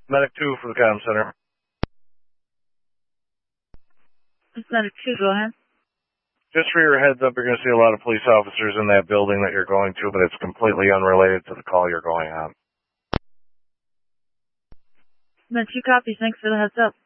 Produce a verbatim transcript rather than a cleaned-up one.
Medic two for the comm center. It's Medic two, go ahead. Just for your heads up, you're going to see a lot of police officers in that building that you're going to, but it's completely unrelated to the call you're going on. Medic two copy, thanks for the heads up.